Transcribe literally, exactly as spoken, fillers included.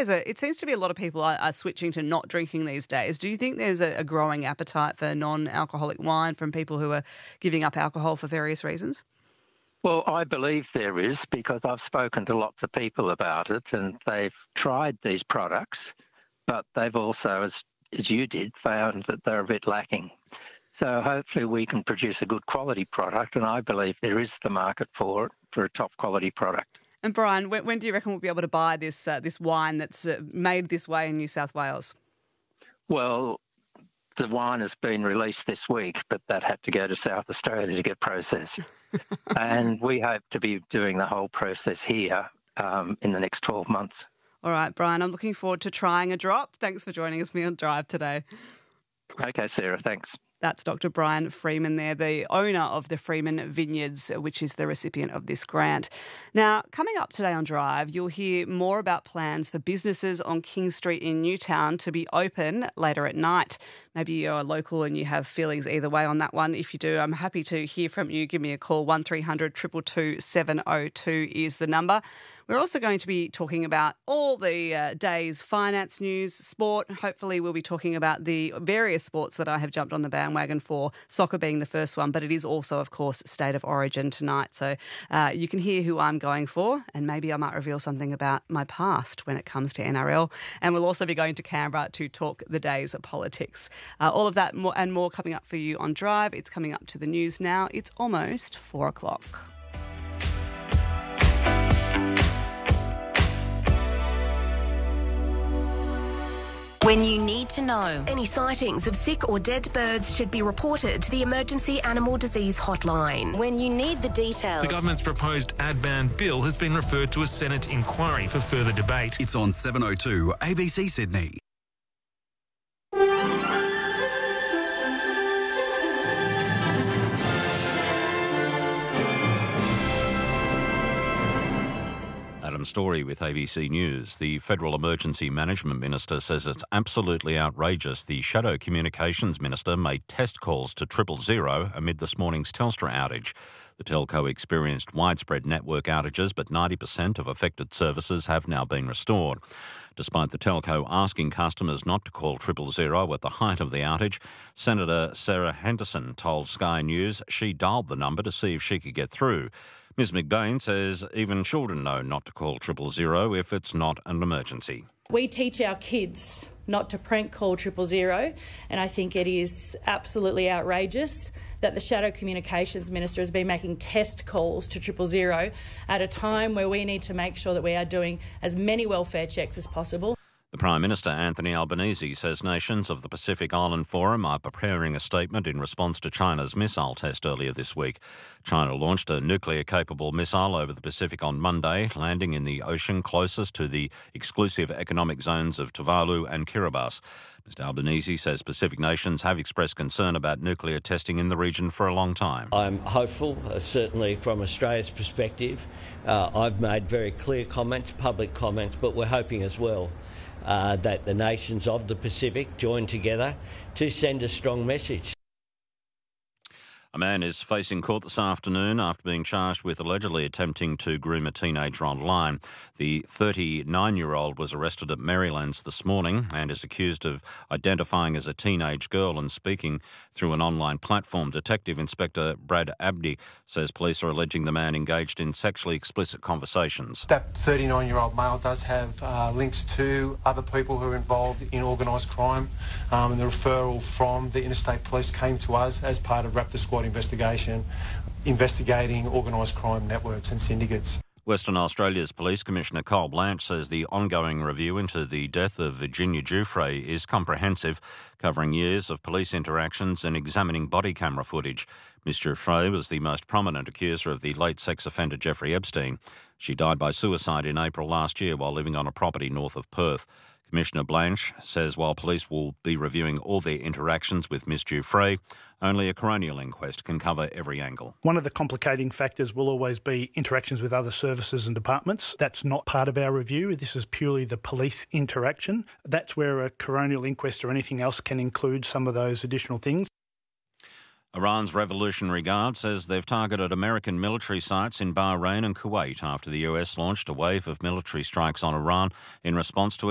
there's a, it seems to be a lot of people are, are switching to not drinking these days. Do you think there's a, a growing appetite for non-alcoholic wine from people who are giving up alcohol for various reasons? Well, I believe there is, because I've spoken to lots of people about it and they've tried these products, but they've also, as, as you did, found that they're a bit lacking. So hopefully we can produce a good quality product, and I believe there is the market for it, for a top quality product. And Brian, when, when do you reckon we'll be able to buy this uh, this wine that's uh, made this way in New South Wales? Well, the wine has been released this week, but that had to go to South Australia to get processed. And we hope to be doing the whole process here um, in the next twelve months. All right, Brian, I'm looking forward to trying a drop. Thanks for joining us me on Drive today. Okay, Sarah, thanks. That's Doctor Brian Freeman there, the owner of the Freeman Vineyards, which is the recipient of this grant. Now, coming up today on Drive, you'll hear more about plans for businesses on King Street in Newtown to be open later at night. Maybe you're local and you have feelings either way on that one. If you do, I'm happy to hear from you. Give me a call. one three hundred two two two seven oh two is the number. We're also going to be talking about all the uh, day's finance news, sport. Hopefully we'll be talking about the various sports that I have jumped on the bandwagon for, soccer being the first one, but it is also, of course, State of Origin tonight. So uh, you can hear who I'm going for, and maybe I might reveal something about my past when it comes to N R L. And we'll also be going to Canberra to talk the day's politics. Uh, all of that more and more coming up for you on Drive. It's coming up to the news now. It's almost four o'clock. When you need to know. Any sightings of sick or dead birds should be reported to the Emergency Animal Disease Hotline. When you need the details. The government's proposed ad ban bill has been referred to a Senate inquiry for further debate. It's on seven oh two A B C Sydney. Adam Story with A B C News. The Federal Emergency Management Minister says it's absolutely outrageous the Shadow Communications Minister made test calls to triple zero amid this morning's Telstra outage. The telco experienced widespread network outages, but ninety percent of affected services have now been restored. Despite the telco asking customers not to call triple zero at the height of the outage, Senator Sarah Henderson told Sky News she dialed the number to see if she could get through. Ms McBain says even children know not to call triple zero if it's not an emergency. We teach our kids not to prank call triple zero, and I think it is absolutely outrageous that the Shadow Communications Minister has been making test calls to triple zero at a time where we need to make sure that we are doing as many welfare checks as possible. The Prime Minister, Anthony Albanese, says nations of the Pacific Island Forum are preparing a statement in response to China's missile test earlier this week. China launched a nuclear-capable missile over the Pacific on Monday, landing in the ocean closest to the exclusive economic zones of Tuvalu and Kiribati. Mister Albanese says Pacific nations have expressed concern about nuclear testing in the region for a long time. I'm hopeful, uh, certainly from Australia's perspective. Uh, I've made very clear comments, public comments, but we're hoping as well Uh, that the nations of the Pacific join together to send a strong message. A man is facing court this afternoon after being charged with allegedly attempting to groom a teenager online. The thirty-nine-year-old was arrested at Marylands this morning and is accused of identifying as a teenage girl and speaking through an online platform. Detective Inspector Brad Abdi says police are alleging the man engaged in sexually explicit conversations. That thirty-nine-year-old male does have uh, links to other people who are involved in organised crime, um, and the referral from the Interstate Police came to us as part of Raptor Squad investigation, investigating organised crime networks and syndicates. Western Australia's Police Commissioner Cole Blanche says the ongoing review into the death of Virginia Giuffre is comprehensive, covering years of police interactions and examining body camera footage. Miss Giuffre was the most prominent accuser of the late sex offender Jeffrey Epstein. She died by suicide in April last year while living on a property north of Perth. Commissioner Blanche says while police will be reviewing all their interactions with Miss Giuffre, only a coronial inquest can cover every angle. One of the complicating factors will always be interactions with other services and departments. That's not part of our review. This is purely the police interaction. That's where a coronial inquest or anything else can include some of those additional things. Iran's Revolutionary Guard says they've targeted American military sites in Bahrain and Kuwait after the U S launched a wave of military strikes on Iran in response to